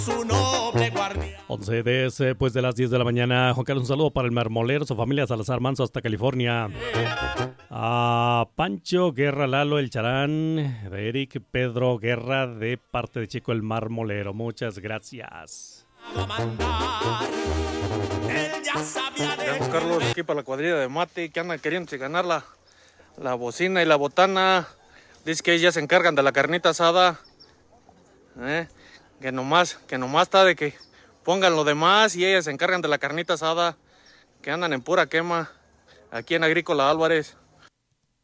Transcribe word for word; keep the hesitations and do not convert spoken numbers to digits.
Su noble guardia. once después pues de las diez de la mañana. Juan Carlos, un saludo para el marmolero, su familia Salazar Manso hasta California. A Pancho Guerra, Lalo El Charán, de Eric Pedro Guerra, de parte de Chico el Marmolero. Muchas gracias. Tenemos Carlos aquí para la cuadrilla de Mate que andan queriendo ganar la, la bocina y la botana. Dice que ellos ya se encargan de la carnita asada. ¿Eh? Que nomás, que nomás está de que pongan lo demás y ellas se encargan de la carnita asada. Que andan en pura quema aquí en Agrícola Álvarez.